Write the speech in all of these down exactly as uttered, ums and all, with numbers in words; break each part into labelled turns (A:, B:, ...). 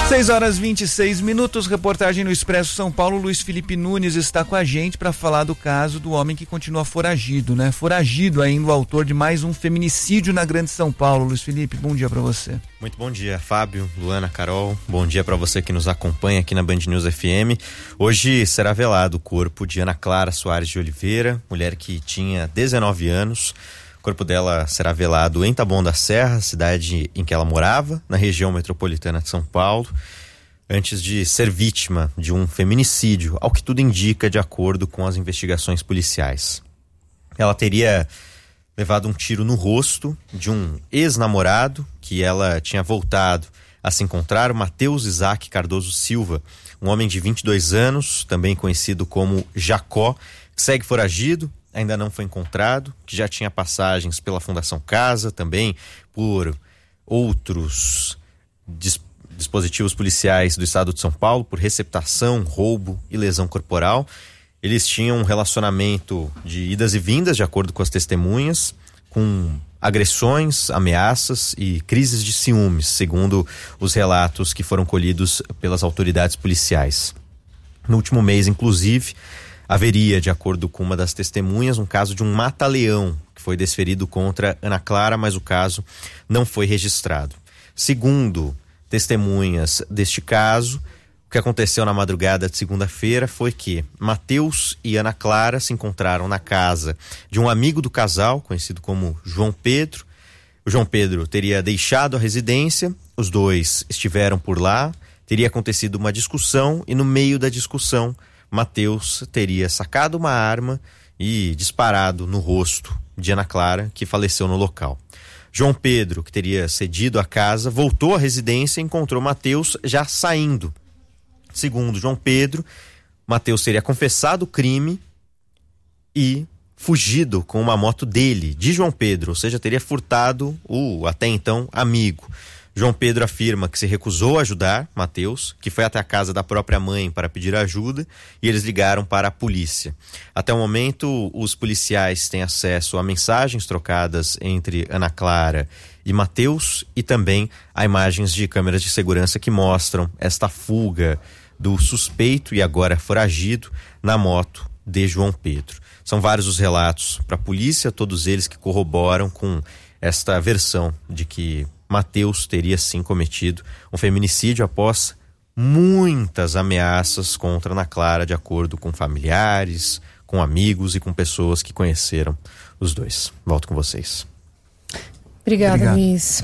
A: seis horas e vinte e seis minutos, reportagem no Expresso São Paulo. Luiz Felipe Nunes está com a gente para falar do caso do homem que continua foragido, né? Foragido ainda, o autor de mais um feminicídio na Grande São Paulo. Luiz Felipe, bom dia para você.
B: Muito bom dia, Fábio, Luana, Carol. Bom dia para você que nos acompanha aqui na Band News F M. Hoje será velado o corpo de Ana Clara Soares de Oliveira, mulher que tinha dezenove anos. O corpo dela será velado em Taboão da Serra, cidade em que ela morava, na região metropolitana de São Paulo, antes de ser vítima de um feminicídio, ao que tudo indica de acordo com as investigações policiais. Ela teria levado um tiro no rosto de um ex-namorado que ela tinha voltado a se encontrar, Matheus Isaac Cardoso Silva, um homem de vinte e dois anos, também conhecido como Jacó, que segue foragido, ainda não foi encontrado, que já tinha passagens pela Fundação Casa, também por outros dis- dispositivos policiais do estado de São Paulo, por receptação, roubo e lesão corporal. Eles tinham um relacionamento de idas e vindas, de acordo com as testemunhas, com agressões, ameaças e crises de ciúmes, segundo os relatos que foram colhidos pelas autoridades policiais. No último mês, inclusive, haveria, de acordo com uma das testemunhas, um caso de um mata-leão que foi desferido contra Ana Clara, mas o caso não foi registrado. Segundo testemunhas deste caso, o que aconteceu na madrugada de segunda-feira foi que Matheus e Ana Clara se encontraram na casa de um amigo do casal, conhecido como João Pedro. O João Pedro teria deixado a residência, os dois estiveram por lá, teria acontecido uma discussão e no meio da discussão Matheus teria sacado uma arma e disparado no rosto de Ana Clara, que faleceu no local. João Pedro, que teria cedido a casa, voltou à residência e encontrou Matheus já saindo. Segundo João Pedro, Matheus teria confessado o crime e fugido com uma moto dele, de João Pedro, ou seja, teria furtado o até então amigo. João Pedro afirma que se recusou a ajudar Matheus, que foi até a casa da própria mãe para pedir ajuda, e eles ligaram para a polícia. Até o momento, os policiais têm acesso a mensagens trocadas entre Ana Clara e Matheus e também a imagens de câmeras de segurança que mostram esta fuga do suspeito e agora foragido na moto de João Pedro. São vários os relatos para a polícia, todos eles que corroboram com esta versão de que Matheus teria sim cometido um feminicídio após muitas ameaças contra Ana Clara, de acordo com familiares, com amigos e com pessoas que conheceram os dois. Volto com vocês.
C: Obrigada, Luiz.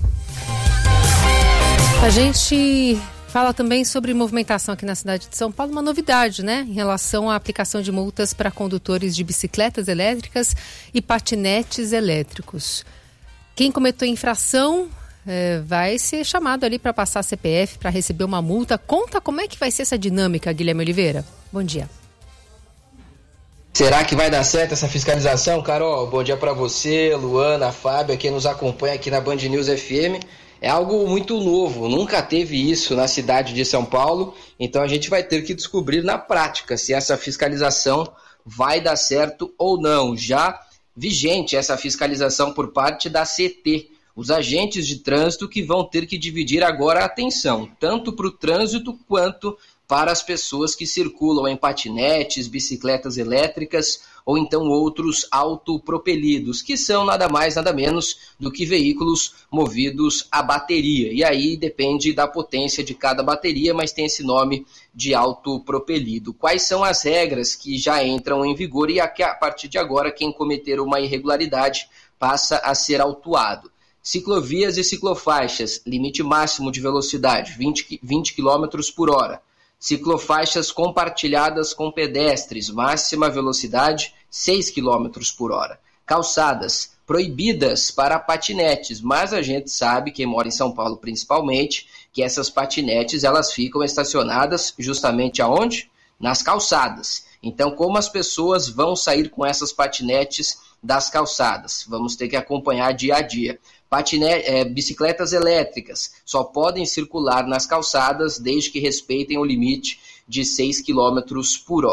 C: A gente fala também sobre movimentação aqui na cidade de São Paulo, uma novidade, né? Em relação à aplicação de multas para condutores de bicicletas elétricas e patinetes elétricos. Quem cometeu infração é, vai ser chamado ali para passar C P F, para receber uma multa. Conta como é que vai ser essa dinâmica, Guilherme Oliveira. Bom dia.
D: Será que vai dar certo essa fiscalização, Carol? Bom dia para você, Luana, Fábio, quem nos acompanha aqui na Band News F M. É algo muito novo, nunca teve isso na cidade de São Paulo, então a gente vai ter que descobrir na prática se essa fiscalização vai dar certo ou não. Já vigente essa fiscalização por parte da C T, os agentes de trânsito que vão ter que dividir agora a atenção, tanto para o trânsito quanto para as pessoas que circulam em patinetes, bicicletas elétricas ou então outros autopropelidos, que são nada mais, nada menos do que veículos movidos a bateria. E aí depende da potência de cada bateria, mas tem esse nome de autopropelido. Quais são as regras que já entram em vigor e a, a partir de agora quem cometer uma irregularidade passa a ser autuado? Ciclovias e ciclofaixas, limite máximo de velocidade, vinte quilômetros por hora. Ciclofaixas compartilhadas com pedestres, máxima velocidade seis quilômetros por hora. Calçadas proibidas para patinetes, mas a gente sabe, quem mora em São Paulo principalmente, que essas patinetes elas ficam estacionadas justamente aonde? Nas calçadas. Então, como as pessoas vão sair com essas patinetes das calçadas? Vamos ter que acompanhar dia a dia. Patinete, é, bicicletas elétricas só podem circular nas calçadas desde que respeitem o limite de seis quilômetros por hora.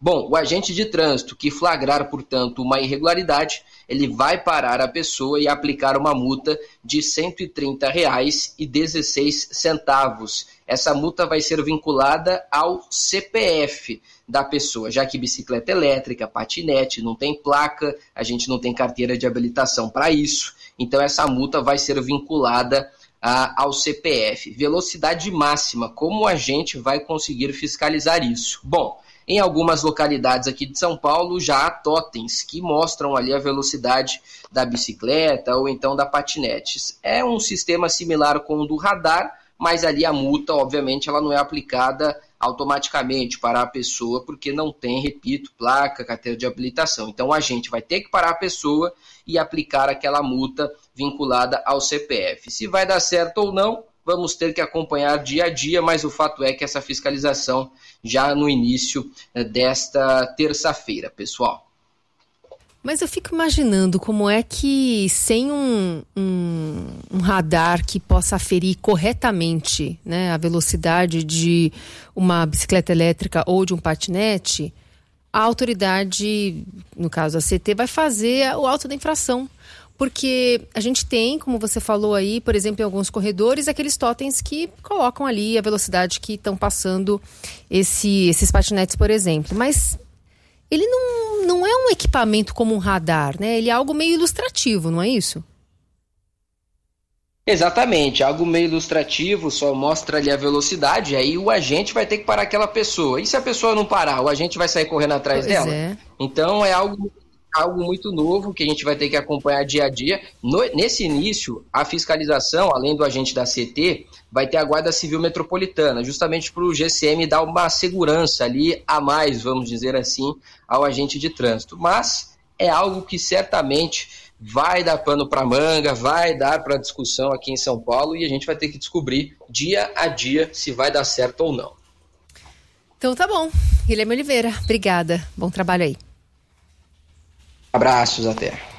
D: Bom, o agente de trânsito que flagrar, portanto, uma irregularidade, ele vai parar a pessoa e aplicar uma multa de cento e trinta reais e dezesseis centavos. Essa multa vai ser vinculada ao C P F da pessoa, já que bicicleta elétrica, patinete, não tem placa, a gente não tem carteira de habilitação para isso, então essa multa vai ser vinculada a, ao C P F. Velocidade máxima, como a gente vai conseguir fiscalizar isso? Bom, em algumas localidades aqui de São Paulo já há totens que mostram ali a velocidade da bicicleta ou então da patinete. É um sistema similar com o do radar, mas ali a multa, obviamente, ela não é aplicada automaticamente para a pessoa, porque não tem, repito, placa, carteira de habilitação. Então a gente vai ter que parar a pessoa e aplicar aquela multa vinculada ao C P F. Se vai dar certo ou não, vamos ter que acompanhar dia a dia, mas o fato é que essa fiscalização já no início desta terça-feira, pessoal.
C: Mas eu fico imaginando como é que sem um, um, um radar que possa aferir corretamente, né, a velocidade de uma bicicleta elétrica ou de um patinete, a autoridade, no caso a C T, vai fazer o auto da infração. Porque a gente tem, como você falou aí, por exemplo, em alguns corredores, aqueles totens que colocam ali a velocidade que estão passando esse, esses patinetes, por exemplo. Mas ele não, não é um equipamento como um radar, né? Ele é algo meio ilustrativo, não é isso?
D: Exatamente, algo meio ilustrativo, só mostra ali a velocidade, aí o agente vai ter que parar aquela pessoa. E se a pessoa não parar, o agente vai sair correndo atrás
C: pois
D: dela?
C: É.
D: Então é algo... algo muito novo que a gente vai ter que acompanhar dia a dia. No, nesse início, a fiscalização, além do agente da C T, vai ter a Guarda Civil Metropolitana, justamente para o G C M dar uma segurança ali a mais, vamos dizer assim, ao agente de trânsito. Mas é algo que certamente vai dar pano para manga, vai dar para discussão aqui em São Paulo e a gente vai ter que descobrir dia a dia se vai dar certo ou não.
C: Então tá bom. Guilherme Oliveira, obrigada. Bom trabalho aí.
D: Abraços, até.